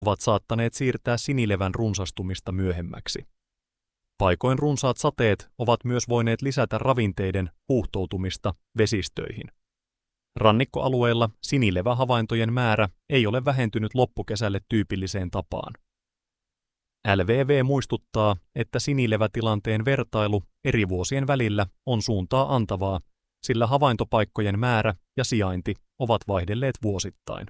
ovat saattaneet siirtää sinilevän runsastumista myöhemmäksi. Paikoin runsaat sateet ovat myös voineet lisätä ravinteiden huuhtoutumista vesistöihin. Rannikkoalueilla sinilevähavaintojen määrä ei ole vähentynyt loppukesälle tyypilliseen tapaan. LVV muistuttaa, että sinilevätilanteen vertailu eri vuosien välillä on suuntaa antavaa, sillä havaintopaikkojen määrä ja sijainti ovat vaihdelleet vuosittain.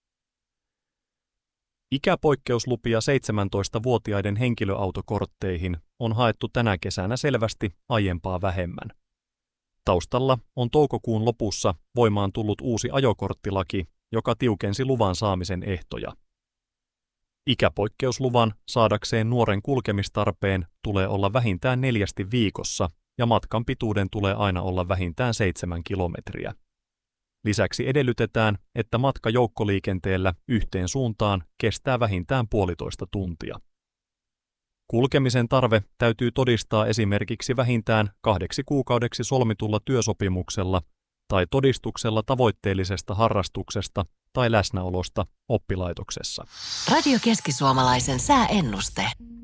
Ikäpoikkeuslupia 17-vuotiaiden henkilöautokortteihin on haettu tänä kesänä selvästi aiempaa vähemmän. Taustalla on toukokuun lopussa voimaan tullut uusi ajokorttilaki, joka tiukensi luvan saamisen ehtoja. Ikäpoikkeusluvan saadakseen nuoren kulkemistarpeen tulee olla vähintään 4 viikossa ja matkan pituuden tulee aina olla vähintään 7 kilometriä. Lisäksi edellytetään, että matka joukkoliikenteellä yhteen suuntaan kestää vähintään 1,5 tuntia. Kulkemisen tarve täytyy todistaa esimerkiksi vähintään 2 kuukaudeksi solmitulla työsopimuksella tai todistuksella tavoitteellisesta harrastuksesta tai läsnäolosta oppilaitoksessa. Radio Keski-Suomalaisen sääennuste.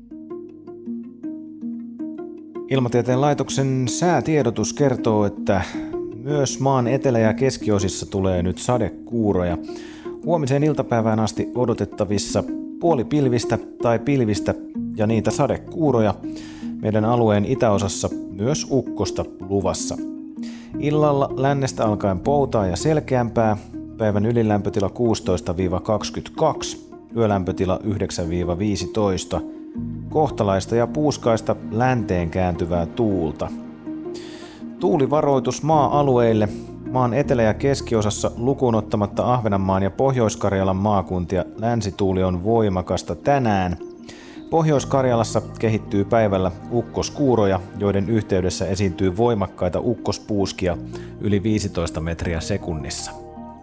Ilmatieteen laitoksen säätiedotus kertoo, että myös maan etelä- ja keskiosissa tulee nyt sadekuuroja. Huomiseen iltapäivään asti odotettavissa puolipilvistä tai pilvistä ja niitä sadekuuroja. Meidän alueen itäosassa myös ukkosta luvassa. Illalla lännestä alkaen poutaa ja selkeämpää. Päivän ylilämpötila 16-22, yölämpötila 9-15. Kohtalaista ja puuskaista länteen kääntyvää tuulta. Tuulivaroitus maa-alueille. Maan etelä- ja keskiosassa lukuun ottamatta Ahvenanmaan ja Pohjois-Karjalan maakuntia länsituuli on voimakasta tänään. Pohjois-Karjalassa kehittyy päivällä ukkoskuuroja, joiden yhteydessä esiintyy voimakkaita ukkospuuskia yli 15 metriä sekunnissa.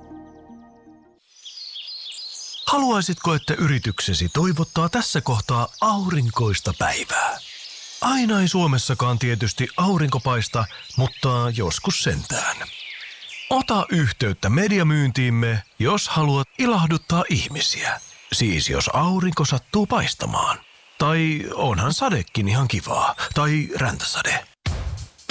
Haluaisitko, että yrityksesi toivottaa tässä kohtaa aurinkoista päivää? Aina ei Suomessakaan tietysti aurinko paista, mutta joskus sentään. Ota yhteyttä mediamyyntiimme, jos haluat ilahduttaa ihmisiä. Siis jos aurinko sattuu paistamaan. Tai onhan sadekin ihan kivaa. Tai räntäsade.